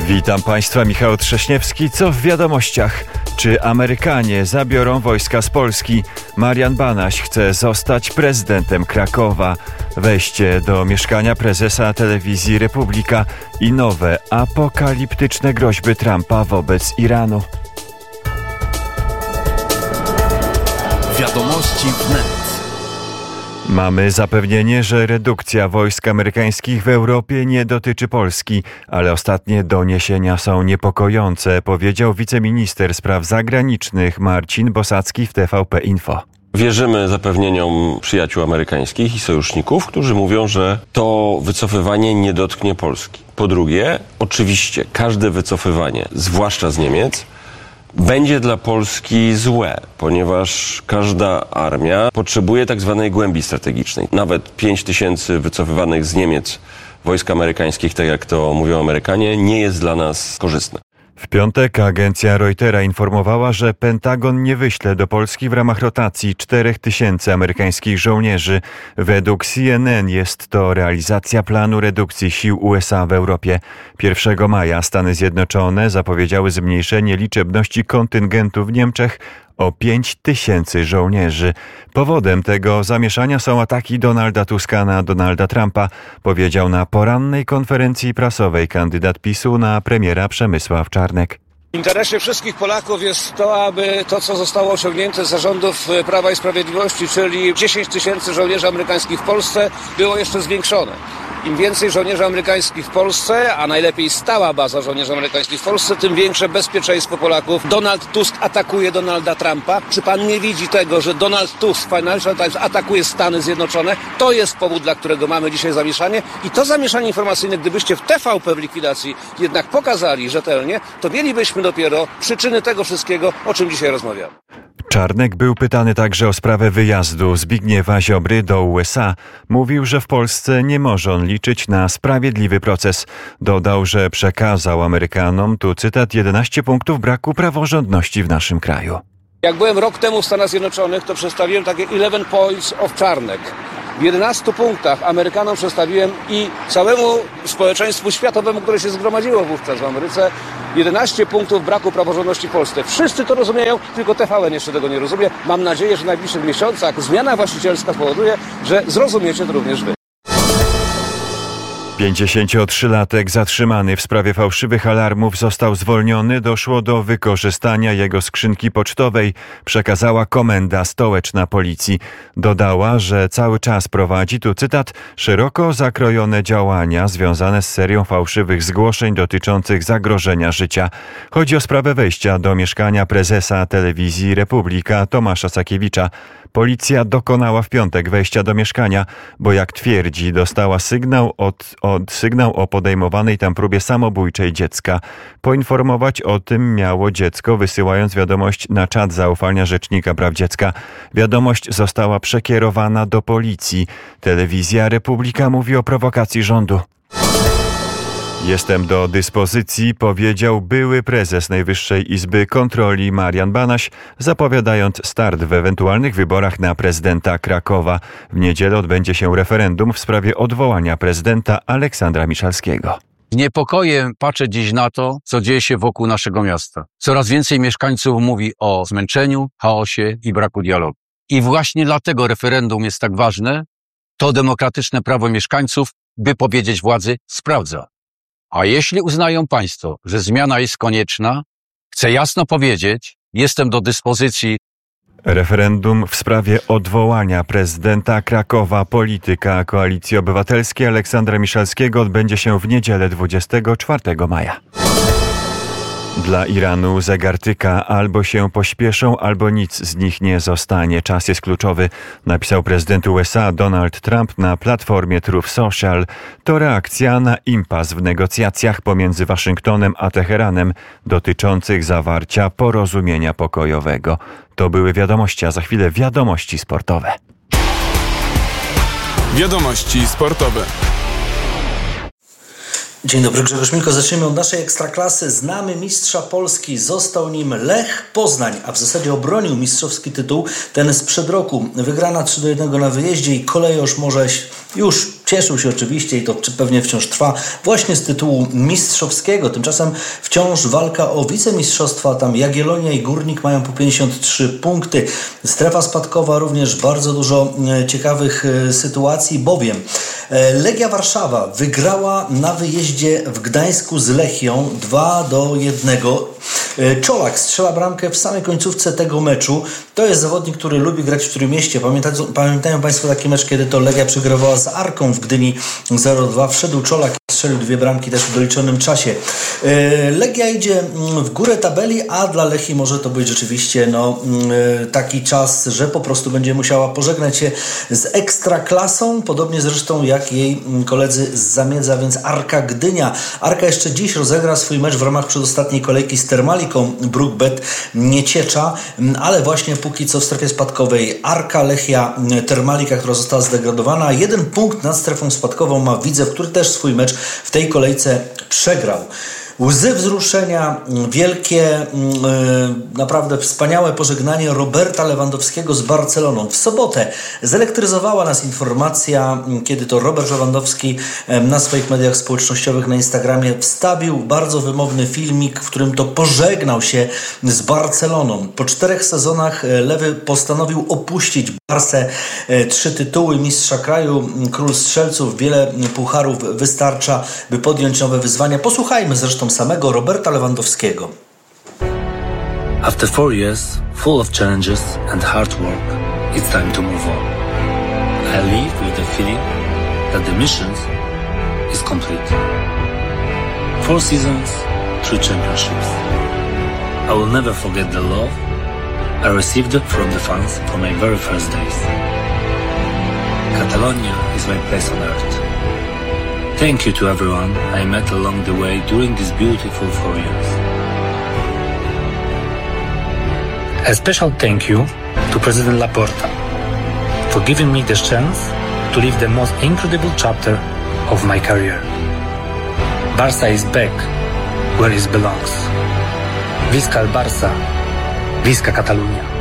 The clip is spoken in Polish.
Witam Państwa, Michał Trześniewski. Co w wiadomościach? Czy Amerykanie zabiorą wojska z Polski? Marian Banaś chce zostać prezydentem Krakowa. Wejście do mieszkania prezesa telewizji Republika i nowe apokaliptyczne groźby Trumpa wobec Iranu. Wiadomości wnet. Mamy zapewnienie, że redukcja wojsk amerykańskich w Europie nie dotyczy Polski, ale ostatnie doniesienia są niepokojące, powiedział wiceminister spraw zagranicznych Marcin Bosacki w TVP Info. Wierzymy zapewnieniom przyjaciół amerykańskich i sojuszników, którzy mówią, że to wycofywanie nie dotknie Polski. Po drugie, oczywiście każde wycofywanie, zwłaszcza z Niemiec, będzie dla Polski złe, ponieważ każda armia potrzebuje tak zwanej głębi strategicznej. Nawet 5000 wycofywanych z Niemiec wojsk amerykańskich, tak jak to mówią Amerykanie, nie jest dla nas korzystne. W piątek agencja Reutera informowała, że Pentagon nie wyśle do Polski w ramach rotacji 4000 amerykańskich żołnierzy. Według CNN jest to realizacja planu redukcji sił USA w Europie. 1 maja Stany Zjednoczone zapowiedziały zmniejszenie liczebności kontyngentu w Niemczech o 5000 żołnierzy. Powodem tego zamieszania są ataki Donalda Tuska na Donalda Trumpa, powiedział na porannej konferencji prasowej kandydat PiS-u na premiera Przemysław Czarnek. W interesie wszystkich Polaków jest to, aby to, co zostało osiągnięte za rządów Prawa i Sprawiedliwości, czyli 10 000 żołnierzy amerykańskich w Polsce, było jeszcze zwiększone. Im więcej żołnierzy amerykańskich w Polsce, a najlepiej stała baza żołnierzy amerykańskich w Polsce, tym większe bezpieczeństwo Polaków. Donald Tusk atakuje Donalda Trumpa. Czy pan nie widzi tego, że Donald Tusk, Financial Times, atakuje Stany Zjednoczone? To jest powód, dla którego mamy dzisiaj zamieszanie. I to zamieszanie informacyjne, gdybyście w TVP w likwidacji jednak pokazali rzetelnie, to mielibyśmy dopiero przyczyny tego wszystkiego, o czym dzisiaj rozmawiamy. Czarnek był pytany także o sprawę wyjazdu Zbigniewa Ziobry do USA. Mówił, że w Polsce nie może on liczyć na sprawiedliwy proces. Dodał, że przekazał Amerykanom, tu cytat, 11 punktów braku praworządności w naszym kraju. Jak byłem rok temu w Stanach Zjednoczonych, to przedstawiłem takie 11 points of Czarnek. W 11 punktach Amerykanom przedstawiłem i całemu społeczeństwu światowemu, które się zgromadziło wówczas w Ameryce, 11 punktów braku praworządności w Polsce. Wszyscy to rozumieją, tylko TVN jeszcze tego nie rozumie. Mam nadzieję, że w najbliższych miesiącach zmiana właścicielska spowoduje, że zrozumiecie to również wy. 53-latek zatrzymany w sprawie fałszywych alarmów został zwolniony. Doszło do wykorzystania jego skrzynki pocztowej, przekazała Komenda Stołeczna Policji. Dodała, że cały czas prowadzi, tu cytat, szeroko zakrojone działania związane z serią fałszywych zgłoszeń dotyczących zagrożenia życia. Chodzi o sprawę wejścia do mieszkania prezesa telewizji Republika Tomasza Sakiewicza. Policja dokonała w piątek wejścia do mieszkania, bo jak twierdzi, dostała sygnał o podejmowanej tam próbie samobójczej dziecka. Poinformować o tym miało dziecko, wysyłając wiadomość na czat zaufania Rzecznika Praw Dziecka. Wiadomość została przekierowana do policji. Telewizja Republika mówi o prowokacji rządu. Jestem do dyspozycji, powiedział były prezes Najwyższej Izby Kontroli Marian Banaś, zapowiadając start w ewentualnych wyborach na prezydenta Krakowa. W niedzielę odbędzie się referendum w sprawie odwołania prezydenta Aleksandra Miszalskiego. Z niepokojem patrzę dziś na to, co dzieje się wokół naszego miasta. Coraz więcej mieszkańców mówi o zmęczeniu, chaosie i braku dialogu. I właśnie dlatego referendum jest tak ważne. To demokratyczne prawo mieszkańców, by powiedzieć władzy, sprawdza. A jeśli uznają państwo, że zmiana jest konieczna, chcę jasno powiedzieć, jestem do dyspozycji. Referendum w sprawie odwołania prezydenta Krakowa polityka Koalicji Obywatelskiej Aleksandra Miszalskiego odbędzie się w niedzielę 24 maja. Dla Iranu zegar tyka, albo się pośpieszą, albo nic z nich nie zostanie. Czas jest kluczowy, napisał prezydent USA Donald Trump na platformie Truth Social. To reakcja na impas w negocjacjach pomiędzy Waszyngtonem a Teheranem dotyczących zawarcia porozumienia pokojowego. To były wiadomości, a za chwilę wiadomości sportowe. Wiadomości sportowe. Dzień dobry, Grzegorz Milko. Zaczniemy od naszej Ekstraklasy. Znamy mistrza Polski. Został nim Lech Poznań, a w zasadzie obronił mistrzowski tytuł. Ten sprzed roku. Wygrana 3-1 na wyjeździe i kolejorz może już cieszył się oczywiście i to pewnie wciąż trwa właśnie z tytułu mistrzowskiego. Tymczasem wciąż walka o wicemistrzostwa. Tam Jagiellonia i Górnik mają po 53 punkty. Strefa spadkowa również bardzo dużo ciekawych sytuacji, bowiem Legia Warszawa wygrała na wyjeździe w Gdańsku z Lechią 2-1. Czolak strzela bramkę w samej końcówce tego meczu. To jest zawodnik, który lubi grać w Trójmieście. Pamiętają Państwo taki mecz, kiedy to Legia przegrywała z Arką w Gdyni 0-2. Wszedł Czolak i strzelił 2 bramki też w doliczonym czasie. Legia idzie w górę tabeli, a dla Lechii może to być rzeczywiście taki czas, że po prostu będzie musiała pożegnać się z Ekstraklasą, podobnie zresztą jak jej koledzy z Zamiedza, więc Arka Gdynia. Arka jeszcze dziś rozegra swój mecz w ramach przedostatniej kolejki z Termaliką Bruk-Bet Nieciecza, ale właśnie póki co w strefie spadkowej Arka, Lechia, Termalika, która została zdegradowana. 1 punkt nad strefą spadkową ma Widzew, który też swój mecz w tej kolejce przegrał. Łzy wzruszenia, wielkie, naprawdę wspaniałe pożegnanie Roberta Lewandowskiego z Barceloną. W sobotę zelektryzowała nas informacja, kiedy to Robert Lewandowski na swoich mediach społecznościowych, na Instagramie wstawił bardzo wymowny filmik, w którym to pożegnał się z Barceloną. Po 4 sezonach Lewy postanowił opuścić Barsę. 3 tytuły mistrza kraju, król strzelców, wiele pucharów wystarcza, by podjąć nowe wyzwania. Posłuchajmy zresztą samego Roberta Lewandowskiego. After 4 years, full of challenges and hard work, it's time to move on. I leave with the feeling that the mission is complete. 4 seasons, 3 championships. I will never forget the love I received from the fans from my very first days. Catalonia is my place on earth. Thank you to everyone I met along the way during these beautiful 4 years. A special thank you to President Laporta for giving me the chance to live the most incredible chapter of my career. Barça is back where it belongs. Visca el Barça, Visca Catalunya.